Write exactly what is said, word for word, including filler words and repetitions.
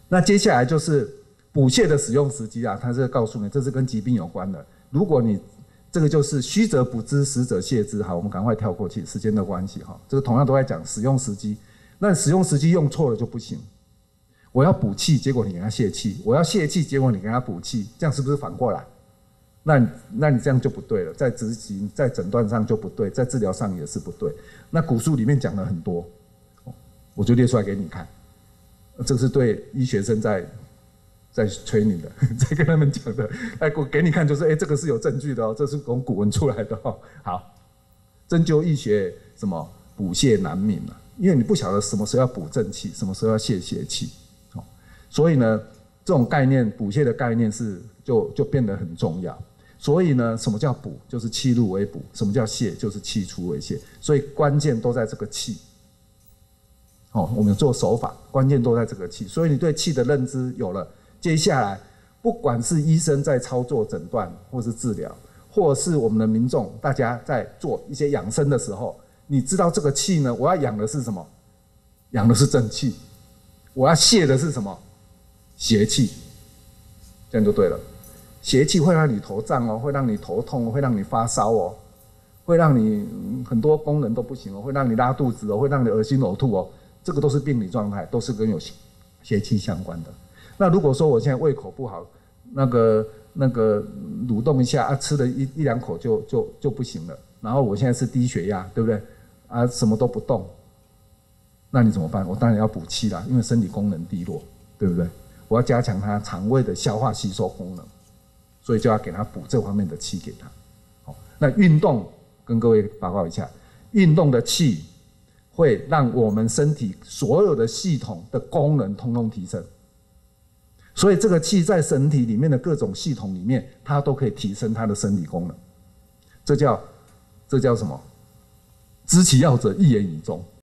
那接下来就是补泻的使用时机啊，它是告诉你这是跟疾病有关的。如果你这个就是虚则补之，实则泻之。好，我们赶快跳过去，时间的关系哈。这个同样都在讲使用时机，那使用时机用错了就不行。我要补气，结果你给他泄气；我要泄气，结果你给他补气，这样是不是反过来？那你那你这样就不对了，在执行、在诊断上就不对，在治疗上也是不对。那古书里面讲了很多，我就列出来给你看。这是对医学生在在催你的，在跟他们讲的。哎，我给你看，就是哎、欸，这个是有证据的哦，这是从古文出来的哦。好，针灸医学什么补泻难明啊，因为你不晓得什么时候要补正气，什么时候要泄邪气，哦，所以呢，这种概念补泻的概念是就就变得很重要。所以呢，什么叫补？就是气入为补；什么叫泻？就是气出为泻。所以关键都在这个气。哦，我们做手法，关键都在这个气。所以你对气的认知有了，接下来不管是医生在操作诊断，或是治疗，或是我们的民众，大家在做一些养生的时候，你知道这个气呢，我要养的是什么？养的是正气。我要泻的是什么？邪气。这样就对了。邪气会让你头胀哦，会让你头痛，会让你发烧哦，会让你很多功能都不行哦，会让你拉肚子哦，会让你恶心呕吐哦。这个都是病理状态，都是跟有邪气相关的。那如果说我现在胃口不好，那个那个蠕动一下啊，吃了一一两口就就就不行了。然后我现在是低血压，对不对？啊，什么都不动，那你怎么办？我当然要补气啦，因为身体功能低落，对不对？我要加强它肠胃的消化吸收功能，所以就要给它补这方面的气给它。好，那运动跟各位报告一下，运动的气会让我们身体所有的系统的功能通通提升，所以这个气在身体里面的各种系统里面，它都可以提升它的生理功能。这叫这叫什么？知其要者，一言以中。